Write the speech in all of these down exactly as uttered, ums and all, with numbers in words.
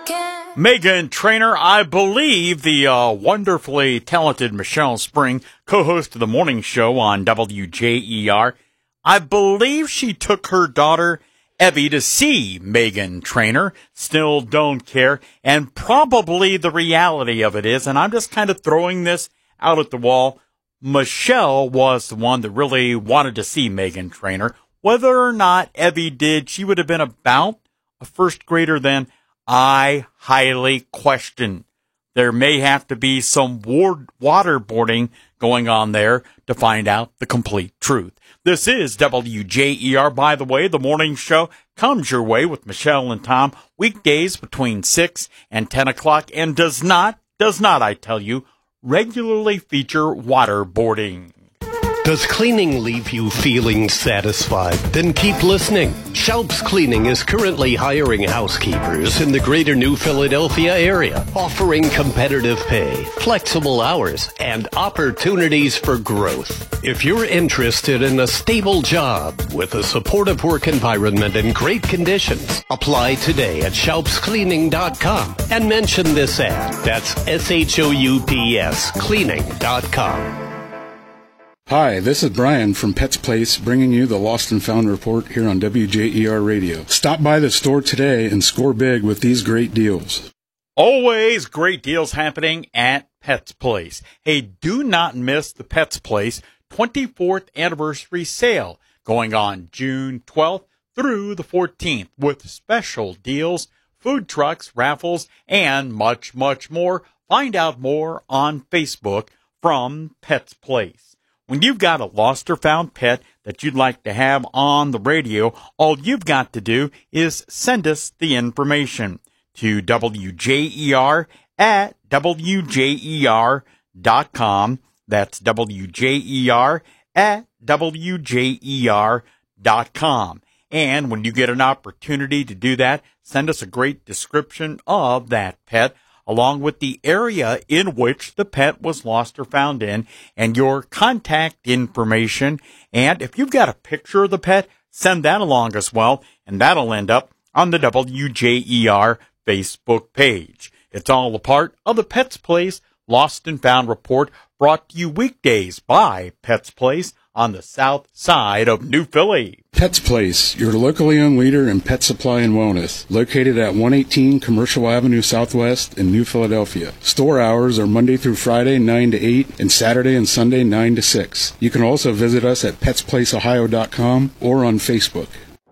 Meghan Trainor, I believe the uh, wonderfully talented Michelle Spring, co-host of the morning show on W J E R, I believe she took her daughter Evie to see Meghan Trainor. Still don't care. And probably the reality of it is, and I'm just kind of throwing this out at the wall, Michelle was the one that really wanted to see Meghan Trainor. Whether or not Evie did, she would have been about a first grader then. I highly question. There may have to be some ward- waterboarding going on there to find out the complete truth. This is W J E R, by the way. The morning show comes your way with Michelle and Tom weekdays between six and ten o'clock and does not, does not, I tell you, regularly feature waterboarding. Does cleaning leave you feeling satisfied? Then keep listening. Shelps Cleaning is currently hiring housekeepers in the greater New Philadelphia area, offering competitive pay, flexible hours, and opportunities for growth. If you're interested in a stable job with a supportive work environment and great conditions, apply today at shelps cleaning dot com and mention this ad. That's S H O U P S cleaning dot com. Hi, this is Brian from Pets Place, bringing you the Lost and Found report here on W J E R Radio. Stop by the store today and score big with these great deals. Always great deals happening at Pets Place. Hey, do not miss the Pets Place twenty-fourth anniversary sale going on June twelfth through the fourteenth with special deals, food trucks, raffles, and much, much more. Find out more on Facebook from Pets Place. When you've got a lost or found pet that you'd like to have on the radio, all you've got to do is send us the information to W J E R at W J E R dot com. That's W J E R at W J E R dot com. And when you get an opportunity to do that, send us a great description of that pet, along with the area in which the pet was lost or found in, and your contact information. And if you've got a picture of the pet, send that along as well, and that'll end up on the W J E R Facebook page. It's all a part of the Pets Place Lost and Found report, brought to you weekdays by Pets Place on the south side of New Philly. Pets Place, your locally owned leader in pet supply and wellness, located at one eighteen Commercial Avenue Southwest in New Philadelphia. Store hours are Monday through Friday, nine to eight, and Saturday and Sunday, nine to six. You can also visit us at pets place ohio dot com or on Facebook.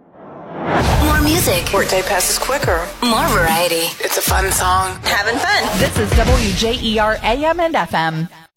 More music. Workday passes quicker. More variety. It's a fun song. Having fun. This is W J E R A M and F M.